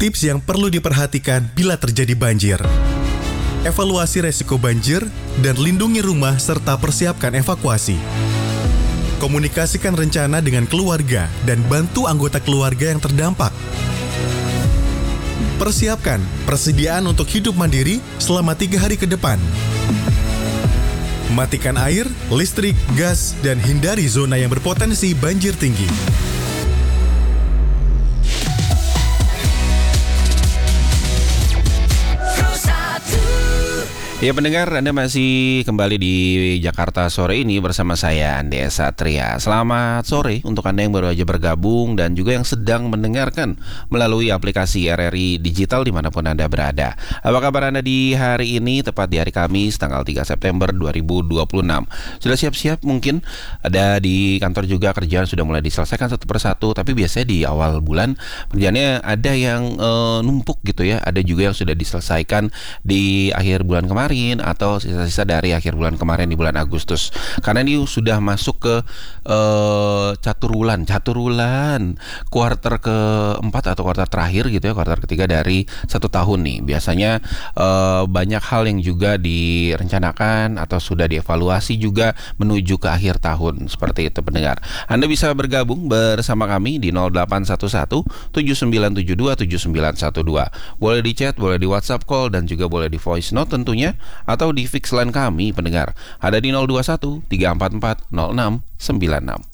Tips yang perlu diperhatikan bila terjadi banjir. Evaluasi resiko banjir dan lindungi rumah serta persiapkan evakuasi. Komunikasikan rencana dengan keluarga dan bantu anggota keluarga yang terdampak. Persiapkan persediaan untuk hidup mandiri selama 3 hari ke depan. Matikan air, listrik, gas, dan hindari zona yang berpotensi banjir tinggi. Ya pendengar, Anda masih kembali di Jakarta sore ini bersama saya Andi Satria. Selamat sore untuk Anda yang baru aja bergabung dan juga yang sedang mendengarkan melalui aplikasi RRI Digital dimanapun Anda berada. Apa kabar Anda di hari ini, tepat di hari Kamis tanggal 3 September 2026? Sudah siap-siap mungkin? Ada di kantor juga kerjaan sudah mulai diselesaikan satu persatu, tapi biasanya di awal bulan kerjaannya ada yang numpuk gitu ya. Ada juga yang sudah diselesaikan di akhir bulan kemarin atau sisa-sisa dari akhir bulan kemarin di bulan Agustus. Karena ini sudah masuk ke caturulan kuarter keempat atau kuarter terakhir gitu ya, kuarter ketiga dari 1 tahun nih. Biasanya banyak hal yang juga direncanakan atau sudah dievaluasi juga menuju ke akhir tahun. Seperti itu pendengar. Anda bisa bergabung bersama kami di 0811 7972 7912. Boleh di chat, boleh di WhatsApp call, dan juga boleh di voice note tentunya, atau di fix line kami pendengar. Ada di 021 344 0696.